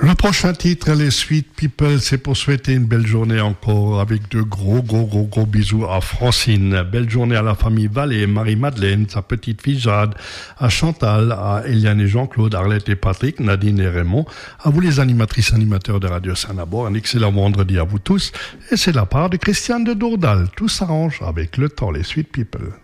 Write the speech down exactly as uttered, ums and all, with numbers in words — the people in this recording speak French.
Le prochain titre, les Sweet People, c'est pour souhaiter une belle journée encore avec de gros, gros, gros, gros bisous à Francine. Belle journée à la famille Vallée, Marie-Madeleine, sa petite fille Jade, à Chantal, à Eliane et Jean-Claude, Arlette et Patrick, Nadine et Raymond, à vous les animatrices animateurs de Radio Saint-Nabor, un excellent vendredi à vous tous. Et c'est la part de Christiane de Dourdal. Tout s'arrange avec le temps, les Sweet People.